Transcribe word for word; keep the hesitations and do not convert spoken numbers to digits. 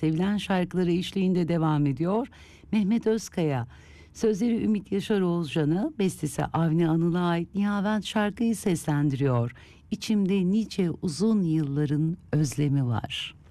sevilen şarkıları eşliğinde devam ediyor. Mehmet Özkaya, sözleri Ümit Yaşar Oğuzcan'a, bestesi Avni Anıl'a ait Nihavent şarkıyı seslendiriyor. İçimde nice uzun yılların özlemi var.